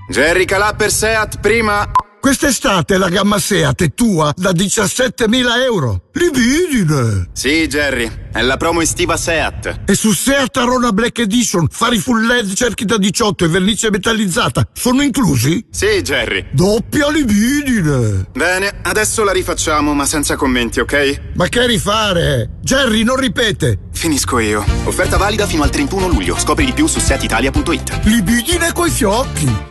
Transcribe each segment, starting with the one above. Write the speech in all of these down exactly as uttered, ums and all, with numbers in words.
Jerry Calà per Seat, prima. Quest'estate la gamma Seat è tua da diciassettemila euro. Libidine! Sì, Jerry, è la promo estiva Seat. E su Seat Arona Black Edition, fari full L E D, cerchi da diciotto e vernice metallizzata sono inclusi? Sì, Jerry. Doppia libidine! Bene, adesso la rifacciamo, ma senza commenti, ok? Ma che rifare? Jerry, non ripete! Finisco io. Offerta valida fino al trentuno luglio. Scopri di più su seat italia punto it. Libidine coi fiocchi!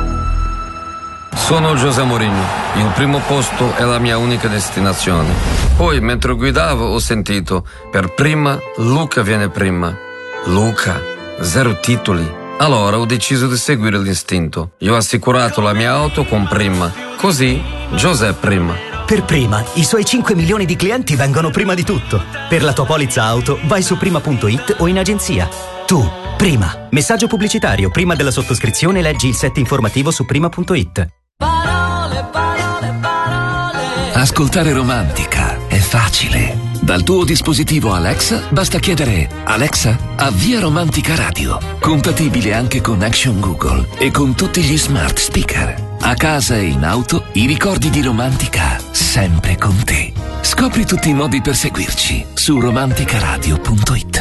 Sono José Mourinho, il primo posto è la mia unica destinazione. Poi, mentre guidavo, ho sentito, per prima, Luca viene prima. Luca, zero titoli. Allora ho deciso di seguire l'istinto. Io ho assicurato la mia auto con Prima. Così, José prima. Per Prima, i suoi cinque milioni di clienti vengono prima di tutto. Per la tua polizza auto, vai su prima punto it o in agenzia. Tu, Prima. Messaggio pubblicitario. Prima della sottoscrizione leggi il set informativo su prima punto it. Parole, parole, parole. Ascoltare Romantica è facile. Dal tuo dispositivo Alexa basta chiedere: Alexa, avvia Romantica Radio. Compatibile anche con Action Google e con tutti gli smart speaker. A casa e in auto, i ricordi di Romantica sempre con te. Scopri tutti i modi per seguirci su romanticaradio punto it.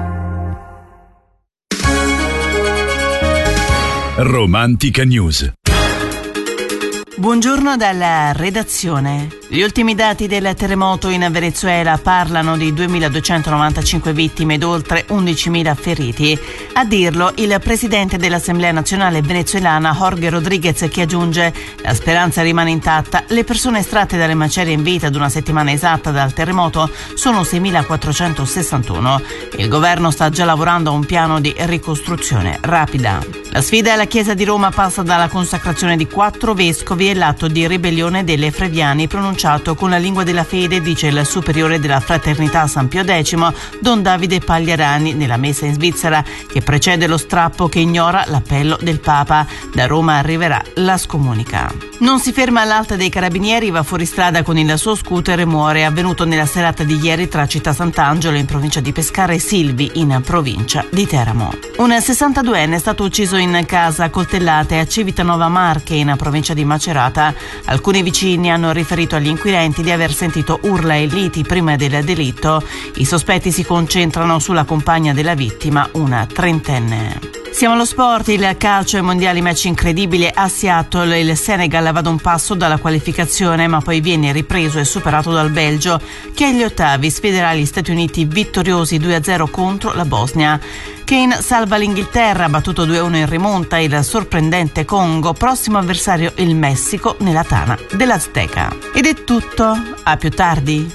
Romantica News. Buongiorno dalla redazione. Gli ultimi dati del terremoto in Venezuela parlano di duemiladuecentonovantacinque vittime ed oltre undicimila feriti. A dirlo il presidente dell'Assemblea Nazionale venezuelana Jorge Rodríguez, che aggiunge: la speranza rimane intatta, le persone estratte dalle macerie in vita ad una settimana esatta dal terremoto sono seimilaquattrocentosessantuno. Il governo sta già lavorando a un piano di ricostruzione rapida. La sfida alla Chiesa di Roma passa dalla consacrazione di quattro vescovi e l'atto di ribellione delle Frediani pronunciato con la lingua della fede, dice il superiore della Fraternità San Pio X, Don Davide Pagliarani, nella messa in Svizzera che precede lo strappo che ignora l'appello del Papa. Da Roma arriverà la scomunica. Non si ferma all'Alta dei Carabinieri, va fuori strada con il suo scooter e muore. È avvenuto nella serata di ieri tra Città Sant'Angelo in provincia di Pescara e Silvi in provincia di Teramo. Un sessantaduenne è stato ucciso in casa a coltellate a Civitanova Marche in provincia di Macerata. Alcuni vicini hanno riferito agli inquirenti di aver sentito urla e liti prima del delitto. I sospetti si concentrano sulla compagna della vittima, una trentenne. Siamo allo sport, il calcio ai mondiali, match incredibile a Seattle. Il Senegal va da un passo dalla qualificazione, ma poi viene ripreso e superato dal Belgio, che agli ottavi sfiderà gli Stati Uniti vittoriosi due a zero contro la Bosnia. Kane salva l'Inghilterra, battuto due a uno in rimonta il sorprendente Congo, prossimo avversario il Messico nella tana dell'Azteca. Ed è tutto, a più tardi.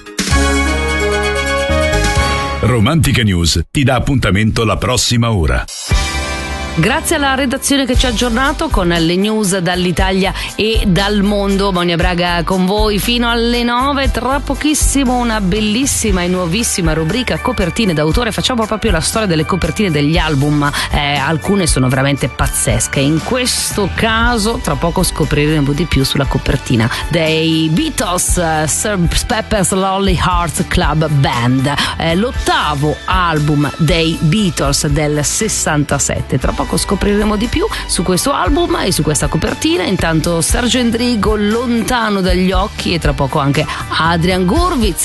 Romantica News ti dà appuntamento la prossima ora. Grazie alla redazione che ci ha aggiornato con le news dall'Italia e dal mondo. Monia Braga con voi fino alle nove. Tra pochissimo una bellissima e nuovissima rubrica copertine d'autore. Facciamo proprio la storia delle copertine degli album. Eh, alcune sono veramente pazzesche. In questo caso tra poco scopriremo di più sulla copertina dei Beatles, uh, Sir Pepper's Lonely Hearts Club Band, eh, l'ottavo album dei Beatles del sessantasette. Tra poco scopriremo di più su questo album e su questa copertina. Intanto Sergio Endrigo, Lontano dagli occhi, e tra poco anche Adrian Gurvitz.